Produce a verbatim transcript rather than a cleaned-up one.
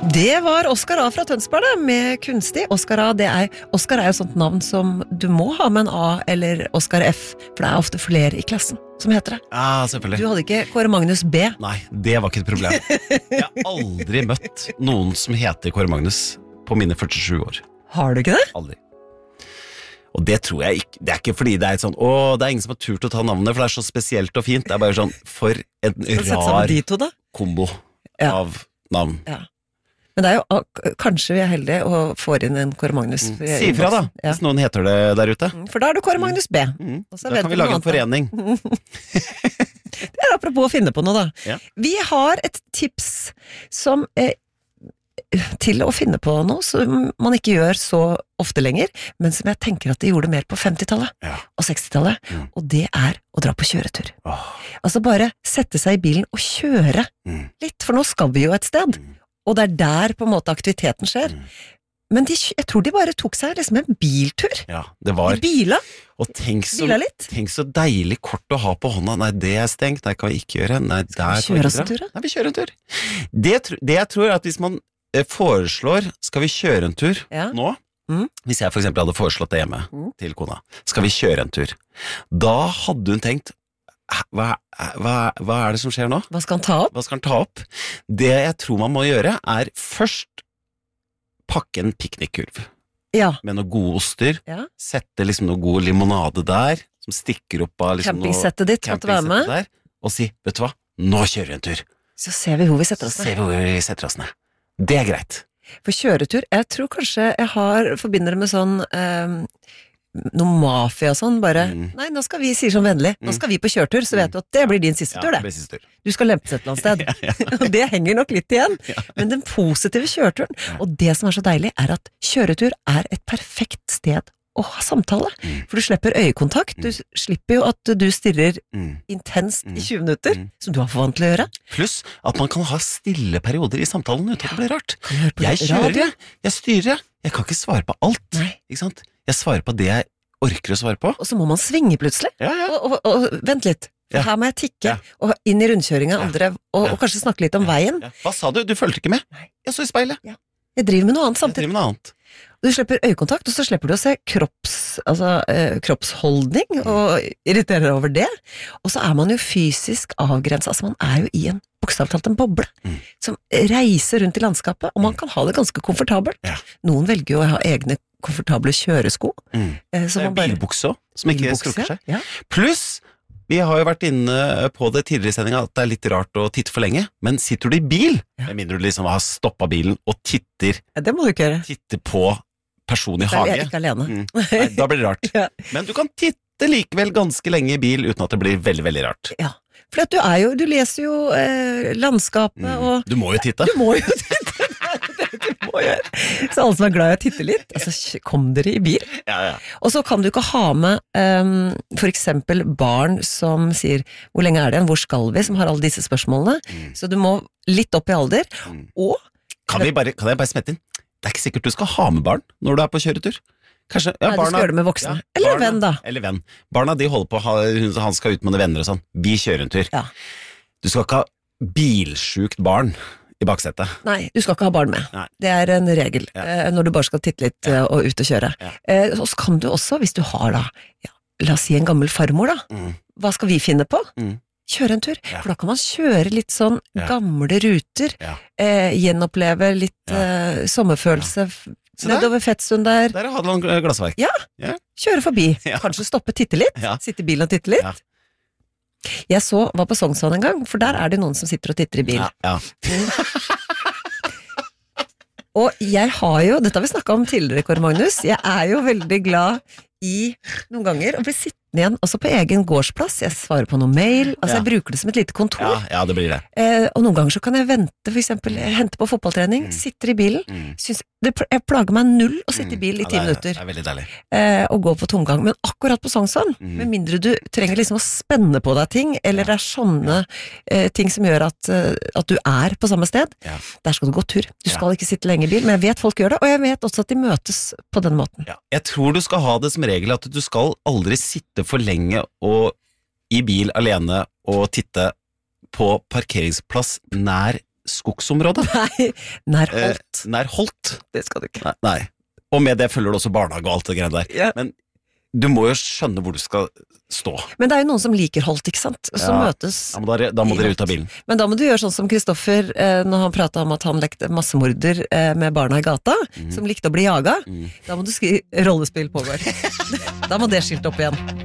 Det var Oskar A fra Tønsberg da, med Kunstig. Oskar A, det er, Oskar er jo sånt navn som du må ha med en A eller Oskar F, for det er ofte flere i klassen som heter det. Ja, selvfølgelig. Du hadde ikke Kåre Magnus B? Nei, det var ikke et problem. Jeg har aldri møtt noen som heter Kåre Magnus på mine førtisju år. Har du ikke det? Aldri. Og det tror jeg ikke, det er ikke fordi det er et sånn, åh, det er ingen som har turt å ta navnet, for det er så spesielt og fint. Det er bare sånn, for en rar de to, da? kombo ja. av navn. Ja. Men det er jo, kanskje vi er heldige og får inn en Kåre Magnus. Mm. Si ifra da, ja. Hvis noen heter det der ute. For da er du Kåre Magnus B. Mm. Da kan vi lage en forening. Det er apropos å finne på noe da. Ja. Vi har et tips som eh, til å finne på noe som man ikke gjør så ofte lenger, men som jeg tenker at de gjorde mer på femtitallet ja. og sekstitallet, mm. og det er å dra på kjøretur. Oh. Altså bare sette seg i bilen og kjøre mm. litt, for nå skal vi jo et sted. Mm. Og det er der på en måte aktiviteten skjer. Mm. Men de, jeg tror de bare tok seg liksom en biltur. Ja, det var. I bila. Og tenk så, tenk så deilig kort å ha på hånda. Nei, det er stengt, det kan vi ikke gjøre. Nei, der skal vi kjøre oss en tur? Nei, vi kjører en tur. Det, det jeg tror er at hvis man eh, foreslår, skal vi kjøre en tur ja. nå? Mm. Hvis jeg for eksempel hadde foreslått det hjemme mm. til kona, skal vi kjøre en tur? Da hadde hun tenkt, Hva, hva, hva er det som skjer nå? Hva skal han ta opp? Hva skal han ta opp? Det jeg tror man må gjøre er først pakke en piknikkurv ja. med noen gode oster, ja. sette liksom noe god limonade der, som stikker opp av liksom campingsettet ditt, måtte være med der, og si, vet du hva, nå kjører vi en tur. Så ser vi hvor vi setter oss ned. Så ser vi hvor vi setter oss ned. Det er greit. For kjøretur, jeg tror kanskje jeg har forbinder det med sånn um, noe mafia og sånn, bare, mm. nei, nå skal vi, sier sånn vennlig, nå skal vi på kjørtur, så vet du at det blir din siste ja, tur, det. det siste tur. Du skal lempes et eller annet sted. ja, ja. Og det henger nok litt igjen. Ja. Men den positive kjøreturen, ja. og det som er så deilig, er at kjøretur er et perfekt sted å ha samtale. Mm. For du slipper øyekontakt, du slipper jo at du stirrer mm. intenst i tjue minutter, mm. som du har for vant til å gjøre. Pluss at man kan ha stille perioder i samtalen uten at det blir rart. Kan du høre på jeg kjører, radio? jeg styrer, jeg kan ikke svare på alt. Nei. Ikke sant? Jeg svarer på det jeg orker å svare på. Og så må man svinge plutselig. Ja, ja. Og, og, og vent litt. For ja. her må jeg tikke, ja. og inn i rundkjøringen ja. andre, og, og kanskje snakke litt om ja. veien. Ja. Hva sa du? Du følte ikke med? Nei. Jeg så i speilet. Ja. Jeg driver med noe annet samtidig. Jeg driver med noe annet. Du slipper øyekontakt, og så slipper du å se kropps, altså, eh, kroppsholdning, mm. og irritere deg over det. Og så er man jo fysisk avgrenset, altså man er jo i en bokstavelig talt en boble, mm. som reiser rundt i landskapet, og man kan ha det ganske komfortabelt. Ja. Noen velger jo å ha egne komfortable kjøresko. Mm. Eh, så det er bare... bilbukse også, som ikke bilbukse, skrukker seg. Ja. Pluss, vi har jo vært inne på det tidligere i sendingen at det er litt rart å titte for lenge, men sitter du i bil, ja. med mindre du liksom har stoppet bilen og titter, ja, det må du ikke gjøre. Titter på person i hage. Jeg er ikke alene. Mm. Nei, da blir det rart. ja. Men du kan titte likevel ganske lenge i bil uten at det blir veldig, veldig rart. Ja, for at du er jo, du leser jo eh, landskapet mm. og... Du må jo titte. Du må jo titte. Du må gjøre. Så alle som er glad i å titte litt, altså kom dere i bil. Ja, ja. Og så kan du ikke ha med um, for eksempel barn som sier, hvor lenge er det igjen, hvor skal vi, som har alle disse spørsmålene. Mm. Så du må litt opp i alder, mm. og... Kan, vi bare, kan jeg bare smette inn? Det er ikke sikkert du skal ha med barn når du er på kjøretur. Kanskje, ja, Nei, barna, du skal gjøre det med voksne. Ja, eller barna, venn da. Eller venn. Barna de holder på, han skal ut med noen venner og sånn. Vi kjører en tur. Ja. Du skal ikke ha bilsjukt barn i baksetet. Nei, du skal ikke ha barn med. Nei. Det er en regel, ja. eh, når du bare skal titte litt ja. og ut og kjøre. Ja. Eh, og så kan du også, hvis du har da, ja, la oss si en gammel farmor da, mm. hva skal vi finne på? Mm. Kjøre en tur, ja. for da kan man kjøre litt sånn ja. gamle ruter, ja. eh, gjenoppleve litt ja. eh, sommerfølelse, ja. nedover Fettsund der. Der er Hadeland glassverk. Ja, ja. kjøre forbi. Ja. Kanskje stoppe, titte litt, ja. sitte i bilen og titte litt. Ja. Jeg så, var på Sognsvann en gang, for der er det noen som sitter og titter i bil. Ja, ja. Og jeg har jo, dette har vi snakket om tidligere, Kåre Magnus, jeg er jo veldig glad i noen ganger å bli sittende igjen, også på egen gårdsplass. Jeg svarer på noe mail, altså ja. jeg bruker det som et lite kontor. Ja, ja det blir det. Eh, og noen ganger så kan jeg vente, for eksempel, hente på fotballtrening, mm. sitter i bilen, mm. synes, det jeg plager meg null å sitte i bil i ti ja, det er, minutter. Det er veldig deilig. Eh, og gå på tomgang, men akkurat på Sognsvann, mm. med mindre du trenger liksom å spenne på deg ting, eller det er sånne ja. eh, ting som gjør at, uh, at du er på samme sted, ja. der skal du gå tur. Du skal ja. ikke sitte lenge i bil, men jeg vet folk gjør det, og jeg vet også at de møtes på den måten. Ja. Jeg tror du skal ha det som regel at du skal aldri sitte for lenge og i bil alene og titte på parkeringsplass nær skogsområde. Nei, nær Holt. Eh, nær Holt. Det skal du ikke. Nei, nei. Og med det følger det også barnehage og alt det greiene der. Ja. Men du må jo skjønne hvor du skal stå. Men det er jo noen som liker Holt, ikke sant? Som ja. møtes. Ja, da, da må dere ut av bilen. Men da må du gjøre sånn som Kristoffer, eh, når han pratet om at han lekte massemorder eh, med barna i gata, mm. som likte å bli jaga. Mm. Da må du skrive rollespill pågår. Da må det skilt opp igjen.